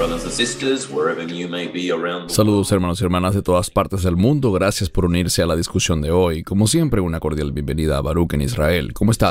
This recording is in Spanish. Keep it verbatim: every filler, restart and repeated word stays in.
Saludos hermanos y hermanas de todas partes del mundo. Gracias por unirse a la discusión de hoy. Como siempre, una cordial bienvenida a Baruch en Israel. ¿Cómo estás?